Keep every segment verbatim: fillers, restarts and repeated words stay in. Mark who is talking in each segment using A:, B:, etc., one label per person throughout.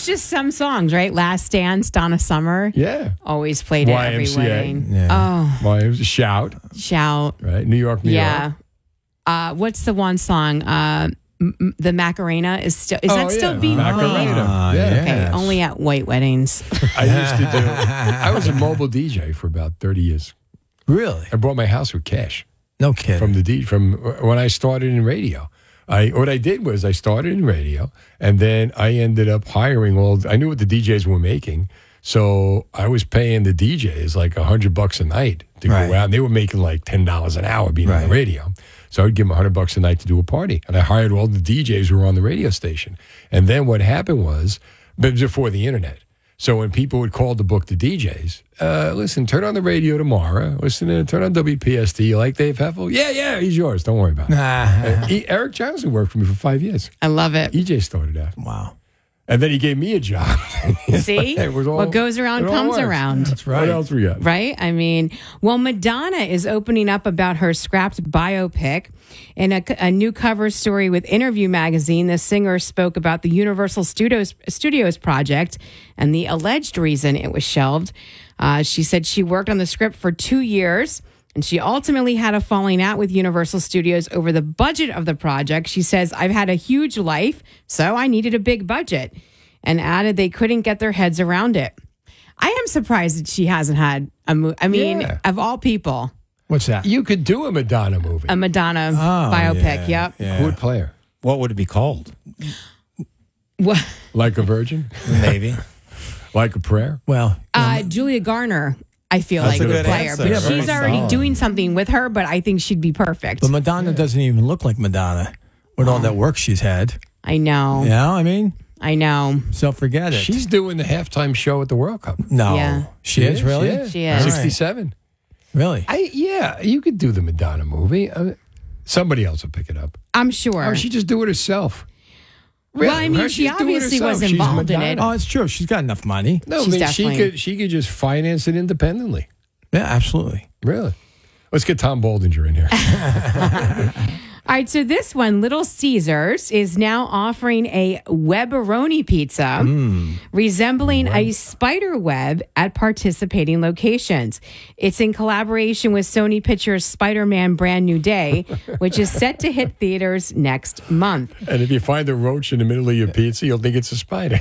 A: There's just some songs, right? Last Dance, Donna Summer.
B: Yeah.
A: Always played at every
B: Y M C A.
A: wedding.
C: Yeah.
A: Oh,
B: Well, it was a shout,
A: shout.
B: right? New York, New
A: Yeah.
B: York.
A: Uh, what's the one song? Uh, m- m- the Macarena is still is
B: Oh,
A: that still
B: yeah.
A: being
B: Macarena.
A: played?
C: Ah,
B: Yeah.
A: Okay,
C: yes.
A: only at white weddings.
B: I used to do. I was a mobile D J for about thirty years.
C: Really?
B: I bought my house with cash
C: No kidding.
B: from the D from when I started in radio. I what I did was I started in radio, and then I ended up hiring all. I knew what the D Js were making, so I was paying the D Js like a hundred bucks a night to
C: Right.
B: go out. And they were making like ten dollars an hour being on
C: Right.
B: the radio. So I'd give them a hundred bucks a night to do a party, and I hired all the D Js who were on the radio station. And then what happened was, but it was before the internet. So when people would call to book the D Js, uh, listen, turn on the radio tomorrow. Listen to turn on W P S T. You like Dave Heffel? Yeah, yeah, he's yours. Don't worry about it. Uh, he, Eric Johnson worked for me for five years.
A: I love it.
B: E J started out.
C: Wow.
B: And then he gave me a job.
A: See,
B: It was all-
A: what goes around
B: it all
A: comes
B: works.
A: around.
C: That's
B: What
C: right.
B: else we got?
A: Right? I mean, well, Madonna is opening up about her scrapped biopic. In a, a new cover story with Interview magazine, the singer spoke about the Universal Studios, Studios project and the alleged reason it was shelved. Uh, she said she worked on the script for two years. And she ultimately had a falling out with Universal Studios over the budget of the project. She says, I've had a huge life, so I needed a big budget. And added they couldn't get their heads around it. I am surprised that she hasn't had a movie. I mean,
B: Yeah.
A: of all people,
C: What's that?
B: You could do a Madonna movie.
A: a Madonna
C: Oh,
A: biopic.
C: yeah,
A: Yep.
C: yeah.
B: Who would play her?
D: What would it be called?
A: Well,
B: Like a virgin?
D: Maybe.
B: Like a prayer?
C: Well,
A: uh, Julia Garner, I feel
D: That's
A: like
D: a
A: would
D: good
A: play her.
D: answer.
A: But
D: Yeah,
A: she's
D: very
A: already
D: solid.
A: doing something with her, but I think she'd be perfect.
C: but Madonna doesn't even look like Madonna with all that work she's had.
A: I know.
C: You know, I mean,
A: I know.
C: so forget it.
B: She's doing the halftime show at the World Cup.
C: no,
A: Yeah.
C: she is really,
B: Yeah.
A: She is.
B: sixty-seven.
C: really.
B: I yeah, you could do the Madonna movie. Uh, somebody else will pick it up.
A: I'm sure.
B: Or she just do it herself.
A: Well, I mean,
B: Her,
A: she
B: just do it
A: obviously
B: herself.
A: was
B: She's
A: involved in it.
B: Madonna.
C: Oh, it's true. She's got enough money.
B: No,
A: She's
B: I mean, she
A: definitely-
B: could she could just finance it independently.
C: Yeah, absolutely.
B: Really. Let's get Tom Boldinger in here.
A: All right, so this one, Little Caesars, is now offering a webberoni pizza resembling a spider web at participating locations. It's in collaboration with Sony Pictures' Spider-Man Brand New Day, which is set to hit theaters next month.
B: And if you find a roach in the middle of your pizza, you'll think it's a spider.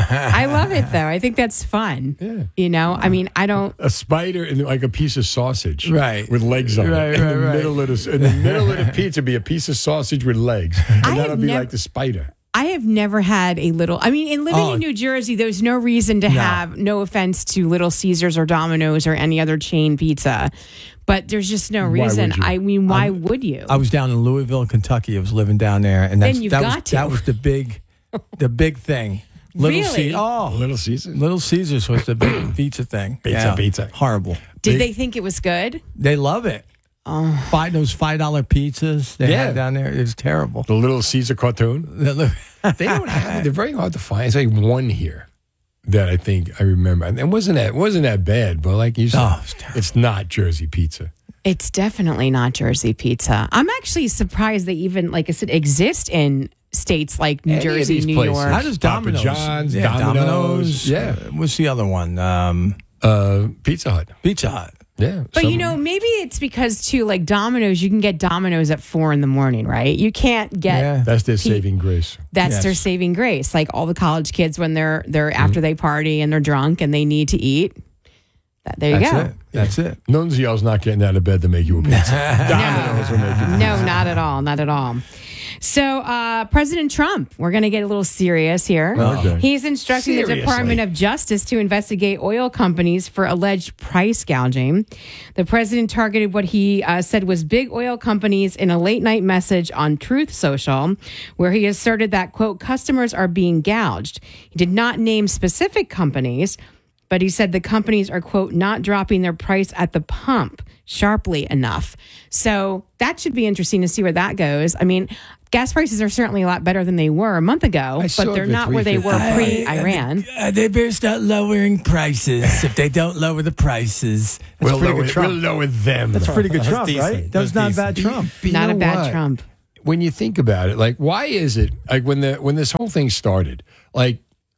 A: I love it, though. I think that's fun.
B: Yeah.
A: You know, I mean, I don't...
B: A spider in like a piece of sausage,
C: Right.
B: with legs on
C: Right,
B: it. In
C: right,
B: the
C: right.
B: middle of the in the middle of the pizza, be a piece of sausage with legs, and
A: I
B: that'll
A: have
B: be
A: nev-
B: like the spider.
A: I have never had a little. I mean, in living
C: Oh.
A: in New Jersey, there's no reason to have. No offense to Little Caesars or Domino's or any other chain pizza, but there's just no
B: Why
A: reason.
B: would you?
A: I mean, why would you?
C: I was down in Louisville, Kentucky. I was living down there, and that's,
A: Then you've
C: that
A: got
C: was
A: to.
C: that was the big, the big thing. Little
A: Really?
C: Ce- oh,
B: Little Caesar.
C: Little Caesars was the big pizza thing.
B: Pizza, pizza.
C: Horrible.
A: Did they think it was good?
C: They love it.
A: Oh.
C: Five those five dollar pizzas they
B: Yeah.
C: had down there. It was terrible.
B: The Little Caesar cartoon. They don't have. They're very hard to find. It's like one here that I think I remember, and it wasn't that wasn't that bad, but like you said,
C: Oh, it's terrible.
B: it's not Jersey pizza.
A: It's definitely not Jersey pizza. I'm actually surprised they even, like I said, exist in states like New
B: Any of
A: Jersey,
B: these
A: New
B: places.
A: York.
C: How does
B: Papa
C: Domino's?
B: John's,
C: yeah,
B: Domino's, yeah.
C: Uh, what's the other one? Um,
B: Uh, Pizza Hut.
C: Pizza Hut.
B: Yeah,
A: But
B: some-
A: you know, maybe it's because too, like Domino's, you can get Domino's at four in the morning, right? You can't get.
C: Yeah.
B: that's their saving grace.
A: That's
C: Yes.
A: their saving grace. Like all the college kids when they're they're after they party and they're drunk and they need to eat. That, there you
C: That's
A: go.
C: it. That's it.
B: Nunzio's not getting out of bed to make you a pizza. Domino's will make you.
A: No, not at all. Not at all. So, uh, President Trump, we're going to get a little serious here.
B: Okay.
A: He's instructing the
B: Seriously.
A: Department of Justice to investigate oil companies for alleged price gouging. The president targeted what he uh, said was big oil companies in a late night message on Truth Social, where he asserted that, quote, customers are being gouged. He did not name specific companies, but he said the companies are, quote, not dropping their price at the pump sharply enough. So that should be interesting to see where that goes. I mean, gas prices are certainly a lot better than they were a month ago,
B: I saw
A: but they're
B: the
A: not where they were
B: three fifty.
A: pre-Iran.
C: Uh, they better start lowering prices. If they don't lower the prices, that's
B: We'll
C: pretty
B: lower,
C: good Trump.
B: we'll lower them.
C: That's pretty good
D: That's
C: Trump,
D: decent.
C: right? That was
D: That's
C: not a bad
D: decent.
C: Trump.
B: But you
A: Not a
B: know
A: bad
B: what?
A: Trump.
B: When you think about it, like, why is it like when the when this whole thing started, like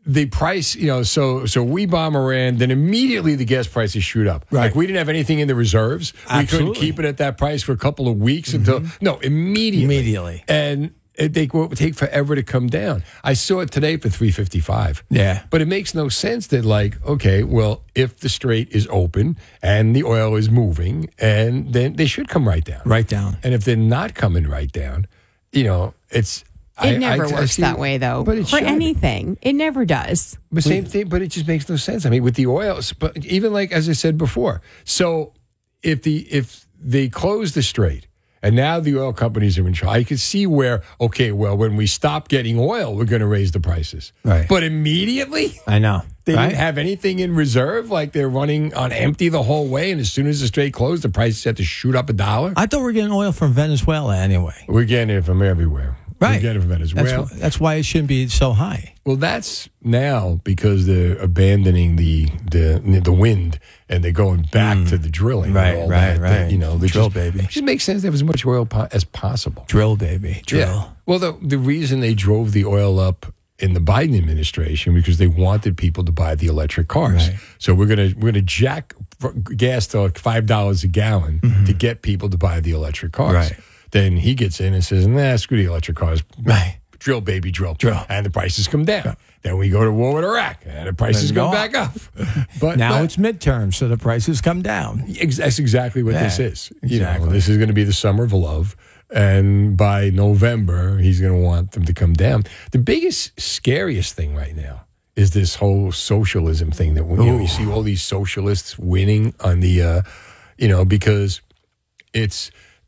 B: the price, you know, so so we bomb Iran, then immediately the gas prices shoot up.
C: Right.
B: Like we didn't have anything in the reserves. We
C: Absolutely.
B: couldn't keep it at that price for a couple of weeks mm-hmm. until no, immediately.
C: Immediately.
B: And it, they would take forever to come down. I saw it today for three fifty-five.
C: Yeah.
B: But it makes no sense that like, okay, well, if the strait is open and the oil is moving, and then they should come right down.
C: Right down.
B: And if they're not coming right down, you know, it's
A: It
B: I,
A: never
B: I,
A: works
B: I see,
A: that way, though.
B: But it
A: for
B: should.
A: anything, it never does.
B: But same thing. But it just makes no sense. I mean, with the oil, but even like as I said before, so if the if they close the strait and now the oil companies are in charge, I could see where okay, well, when we stop getting oil, we're going to raise the prices.
C: Right.
B: But immediately,
C: I know
B: they
C: right?
B: didn't have anything in reserve. Like they're running on empty the whole way, and as soon as the strait closed, the prices had to shoot up a dollar.
C: I thought we were getting oil from Venezuela anyway.
B: We're getting it from everywhere.
C: Right.
B: We're getting it from Venezuela.
C: That's, that's why it shouldn't be so high.
B: Well, that's now because they're abandoning the the, the wind and they're going back mm. to the drilling.
C: Right,
B: and all
C: right,
B: that,
C: right.
B: That, you know,
C: drill,
B: just,
C: baby.
B: It just makes sense to have as much oil po- as possible.
C: Drill, baby. Drill.
B: Yeah. Well, the the reason they drove the oil up in the Biden administration because they wanted people to buy the electric cars.
C: Right.
B: So we're gonna we're gonna jack gas to like five dollars a gallon mm-hmm. to get people to buy the electric cars.
C: Right.
B: Then he gets in and says, "Nah, screw the electric cars."
C: Right.
B: Drill, baby, drill.
C: Drill.
B: And the prices come down. Yeah. Then we go to war with Iraq, and the prices
C: go
B: go back up. But
C: now
B: but,
C: it's midterm, so the prices come down.
B: Ex- that's exactly what
C: yeah,
B: this is.
C: Exactly.
B: You know, this is going to be the summer of love, and by November, he's going to want them to come down. The biggest, scariest thing right now is this whole socialism thing that we, you, know, you see all these socialists winning on the, uh, you know, because it's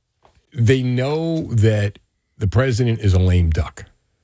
B: they know that the president is a lame duck.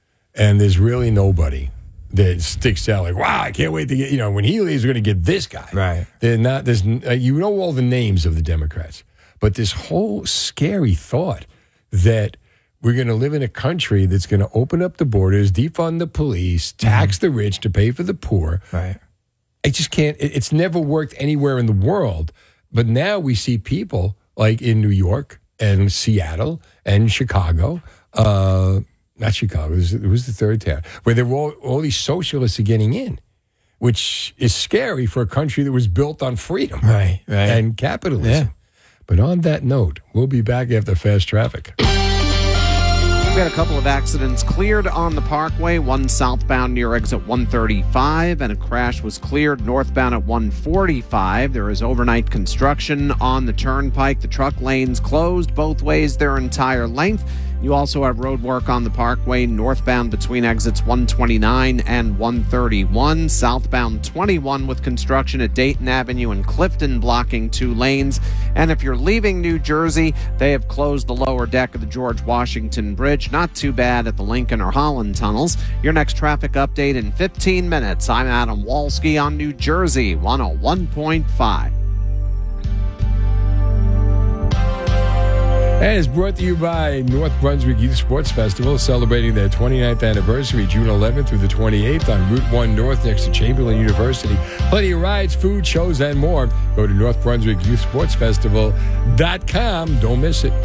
B: And there's really nobody that sticks out like, wow, I can't wait to get, you know, when he leaves, we're going to get this guy.
C: Right.
B: They're not, there's, uh, you know all the names of the Democrats, but this whole scary thought that we're going to live in a country that's going to open up the borders, defund the police, tax mm-hmm. the rich to pay for the poor.
C: Right.
B: I just can't, it, it's never worked anywhere in the world. But now we see people like in New York and Seattle and Chicago, uh, not Chicago, it was, it was the third town, where there were all, all these socialists are getting in, which is scary for a country that was built on freedom
C: right, right.
B: and capitalism.
C: Yeah.
B: But on that note, we'll be back after Fast Traffic.
D: We had a couple of accidents cleared on the Parkway, one southbound near exit one thirty-five, and a crash was cleared northbound at one forty-five. There is overnight construction on the turnpike. The truck lanes closed both ways their entire length. You also have road work on the Parkway northbound between exits one twenty-nine and one thirty-one, southbound twenty-one with construction at Dayton Avenue and Clifton blocking two lanes. And if you're leaving New Jersey, they have closed the lower deck of the George Washington Bridge. Not too bad at the Lincoln or Holland tunnels. Your next traffic update in fifteen minutes. I'm Adam Walski on New Jersey one oh one point five.
B: And it's brought to you by North Brunswick Youth Sports Festival, celebrating their twenty-ninth anniversary, June eleventh through the twenty-eighth on Route one North next to Chamberlain University. Plenty of rides, food, shows, and more. Go to North Brunswick Youth Sports Festival dot com. Don't miss it.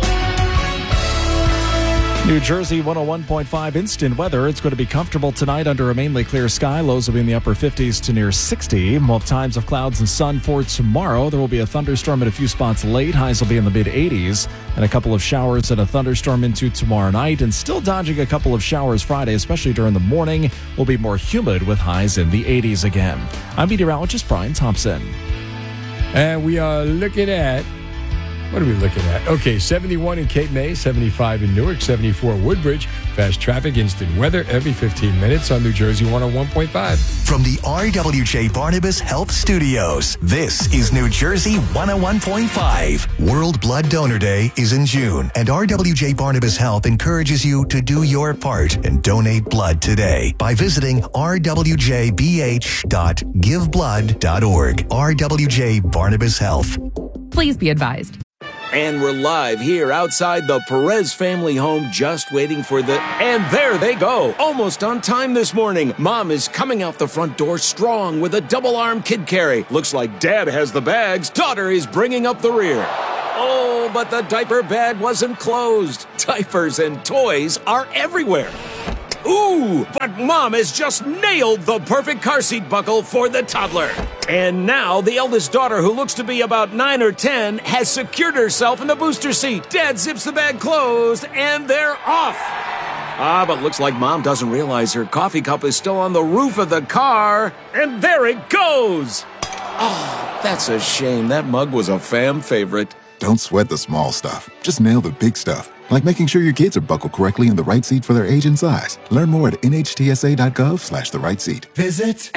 E: New Jersey one oh one point five instant weather. It's going to be comfortable tonight under a mainly clear sky. Lows will be in the upper fifties to near sixty. More times of clouds and sun for tomorrow. There will be a thunderstorm at a few spots late. Highs will be in the mid eighties. And a couple of showers and a thunderstorm into tomorrow night. And still dodging a couple of showers Friday, especially during the morning. Will be more humid with highs in the eighties again. I'm meteorologist Brian Thompson.
B: And we are looking at, what are we looking at? Okay, seventy-one in Cape May, seventy-five in Newark, seventy-four Woodbridge. Fast traffic, instant weather every fifteen minutes on New Jersey one oh one point five.
F: From the R W J Barnabas Health Studios, this is New Jersey one oh one point five. World Blood Donor Day is in June, and R W J Barnabas Health encourages you to do your part and donate blood today by visiting r w j b h dot give blood dot org. R W J Barnabas Health.
G: Please be advised.
H: And we're live here outside the Perez family home, just waiting for the... And there they go, almost on time this morning. Mom is coming out the front door strong with a double-arm kid carry. Looks like Dad has the bags. Daughter is bringing up the rear. Oh, but the diaper bag wasn't closed. Diapers and toys are everywhere. Ooh, but Mom has just nailed the perfect car seat buckle for the toddler. And now the eldest daughter, who looks to be about nine or ten, has secured herself in the booster seat. Dad zips the bag closed, and they're off. Ah, but looks like Mom doesn't realize her coffee cup is still on the roof of the car. And there it goes. Oh, that's a shame. That mug was a fam favorite.
G: Don't sweat the small stuff. Just nail the big stuff. Like making sure your kids are buckled correctly in the right seat for their age and size. Learn more at nhtsa.gov slash the right seat.
I: Visit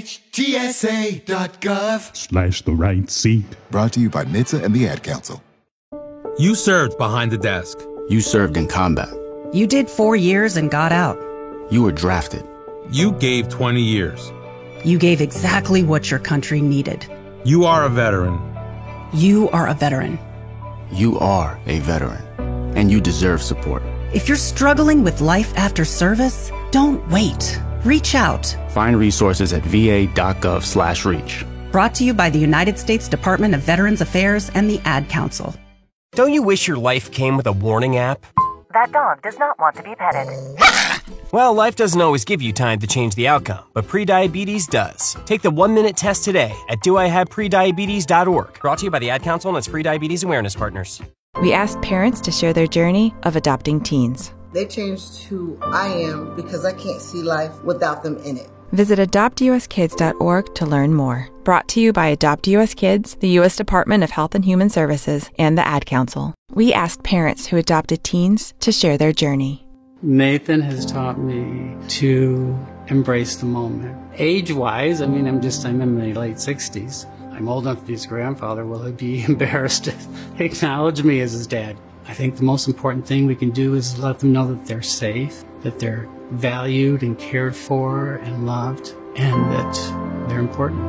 I: nhtsa.gov
J: slash the right seat.
G: Brought to you by N H T S A and the Ad Council.
K: You served behind the desk.
L: You served in combat.
M: You did four years and got out.
L: You were drafted.
K: You gave twenty years.
M: You gave exactly what your country needed.
K: You are a veteran.
M: You are a veteran.
L: You are a veteran. And you deserve support.
M: If you're struggling with life after service, don't wait. Reach out.
L: Find resources at va.gov slash reach.
M: Brought to you by the United States Department of Veterans Affairs and the Ad Council.
N: Don't you wish your life came with a warning app?
O: That dog does not want to be petted.
N: Well, life doesn't always give you time to change the outcome, but prediabetes does. Take the one-minute test today at do I have prediabetes dot org. Brought to you by the Ad Council and its Prediabetes Awareness Partners.
P: We asked parents to share their journey of adopting teens.
Q: They changed who I am because I can't see life without them in it.
P: Visit adopt u s kids dot org to learn more. Brought to you by Adopt U S Kids, the U S Department of Health and Human Services, and the Ad Council. We asked parents who adopted teens to share their journey.
R: Nathan has taught me to embrace the moment. Age-wise, I mean, I'm just, I'm in my late sixties. I'm old enough to be his grandfather. Will he be embarrassed to acknowledge me as his dad? I think the most important thing we can do is let them know that they're safe, that they're valued and cared for and loved, and that they're important.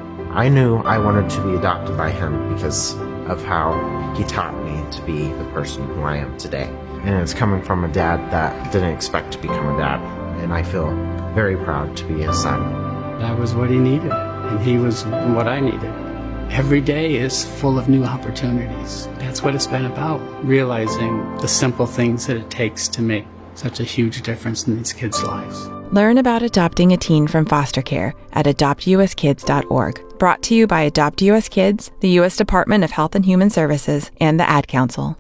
S: I knew I wanted to be adopted by him because of how he taught me to be the person who I am today. And it's coming from a dad that didn't expect to become a dad, and I feel very proud to be his son.
R: That was what he needed, and he was what I needed. Every day is full of new opportunities. That's what it's been about, realizing the simple things that it takes to make such a huge difference in these kids' lives.
P: Learn about adopting a teen from foster care at adopt u s kids dot org. Brought to you by Adopt U S Kids, the U S Department of Health and Human Services, and the Ad Council.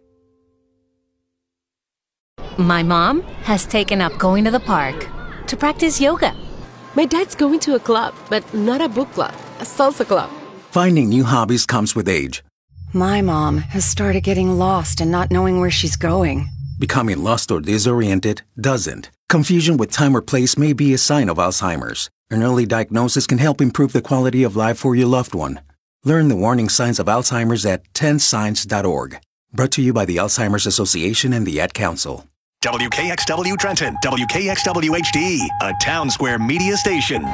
T: My mom has taken up going to the park to practice yoga.
U: My dad's going to a club, but not a book club, a salsa club.
V: Finding new hobbies comes with age.
W: My mom has started getting lost and not knowing where she's going.
V: Becoming lost or disoriented doesn't. Confusion with time or place may be a sign of Alzheimer's. An early diagnosis can help improve the quality of life for your loved one. Learn the warning signs of Alzheimer's at ten signs dot org. Brought to you by the Alzheimer's Association and the Ad Council.
F: W K X W Trenton, W K X W H D, a Town Square media station.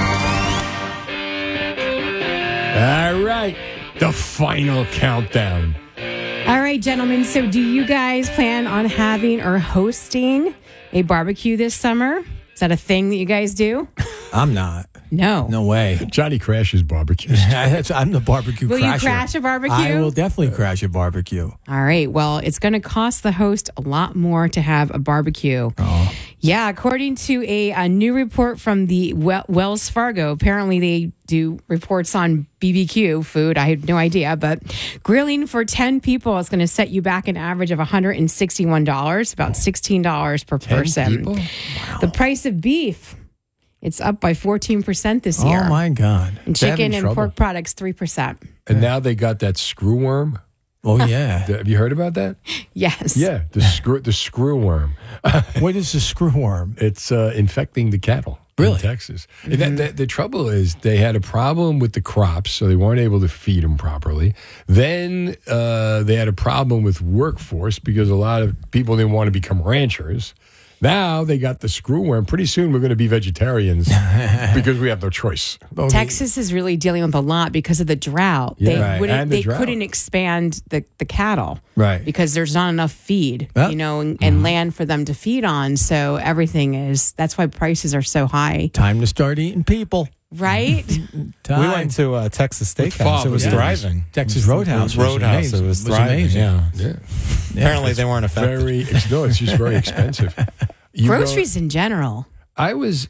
B: All right, the final countdown.
A: All right, gentlemen. So do you guys plan on having or hosting a barbecue this summer? Is that a thing that you guys do?
C: I'm not.
A: No.
C: No way.
B: Johnny crashes barbecues.
C: I'm the barbecue
A: will
C: crasher.
A: Will you crash a barbecue?
C: I will definitely crash a barbecue.
A: All right. Well, it's going to cost the host a lot more to have a barbecue. Oh. Yeah. According to a, a new report from the Wells Fargo, apparently they do reports on B B Q food. I had no idea, but grilling for ten people is going to set you back an average of one hundred sixty-one dollars, about sixteen dollars per person.
B: Wow.
A: The price of beef, it's up by fourteen percent this year.
C: Oh, my God.
A: And chicken and trouble. pork products, three percent.
B: And now they got that screw worm.
C: Oh, yeah.
B: Have you heard about that?
A: Yes.
B: Yeah, the screw the screw worm.
C: What is the screw worm?
B: It's uh, infecting the cattle.
C: Really?
B: In Texas. Mm-hmm. And that, that, the trouble is they had a problem with the crops, so they weren't able to feed them properly. Then uh, they had a problem with workforce because a lot of people didn't want to become ranchers. Now they got the screw worm. Pretty soon we're going to be vegetarians because we have no choice.
A: Okay. Texas is really dealing with a lot because of the drought.
B: Yeah,
A: they
B: right.
A: wouldn't,
B: the
A: they
B: drought.
A: couldn't expand the, the cattle,
C: right?
A: Because there's not enough feed,
C: yep.
A: you know, and, and
C: mm-hmm.
A: land for them to feed on. So everything is. That's why prices are so high.
C: Time to start eating people.
A: Right?
X: We went to uh, Texas Steakhouse. It was
B: yeah.
X: thriving.
C: Texas Roadhouse.
X: Roadhouse. It was,
C: was
X: thriving.
C: amazing.
X: Yeah.
B: yeah.
X: Apparently they weren't affected.
B: Very, no, it's just very expensive.
A: Groceries in general.
B: I was